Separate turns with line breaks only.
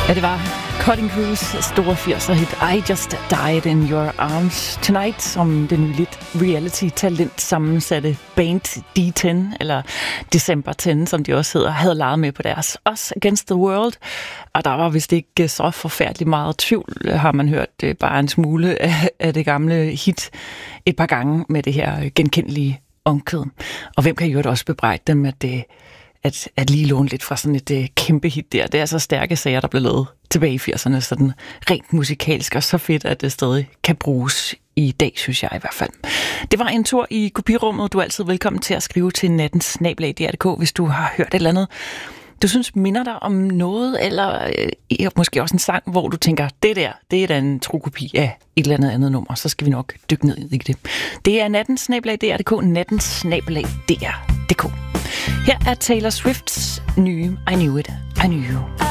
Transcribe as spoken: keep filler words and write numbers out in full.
Ja, det var Cutting Crews store firser-hit I Just Died in Your Arms Tonight, som det nye lidt reality-talent sammensatte band D ti, eller December ti, som de også hedder, havde leget med på deres Us Against the World. Og der var vist ikke så forfærdeligt meget tvivl, har man hørt bare en smule af, af det gamle hit et par gange med det her genkendelige omkvæd. Og hvem kan jo også bebrejde dem, at det At, at lige låne lidt fra sådan et uh, kæmpe hit der. Det er så stærke sager, der blev lavet tilbage i firserne, sådan rent musikalsk, og så fedt, at det stadig kan bruges i dag, synes jeg i hvert fald. Det var en tur i kopirummet. Du er altid velkommen til at skrive til natten snabel-a d r punktum d k, hvis du har hørt et eller andet, du synes minder dig om noget, eller øh, måske også en sang, hvor du tænker, det der, det er da en tro kopi af et eller andet andet nummer, så skal vi nok dykke ned i det. Det er natten snabel-a d r punktum d k, natten snabel-a d r punktum d k. Her er Taylor Swifts nye I Knew It, I Knew You.